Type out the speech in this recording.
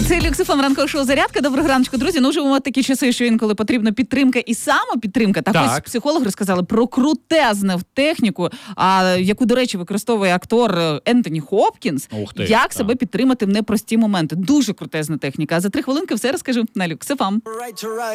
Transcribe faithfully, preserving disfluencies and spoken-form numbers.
Це Люкс еф ем, ранкове шоу «Зарядка». Доброго раночку, друзі. Ну, живемо такі часи, що інколи потрібна підтримка і самопідтримка. Так, Так. ось психологи розказали про крутезну техніку, а, яку, до речі, використовує актор Ентоні Хопкінс. Ух ти, як так. себе підтримати в непрості моменти. Дуже крутезна техніка. А за три хвилинки все розкажу на Люкс еф ем.